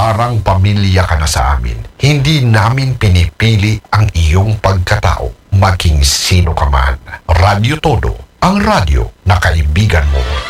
parang pamilya ka na sa amin. Hindi namin pinipili ang iyong pagkatao, maging sino ka man. Radyo Todo, ang radyo na kaibigan mo.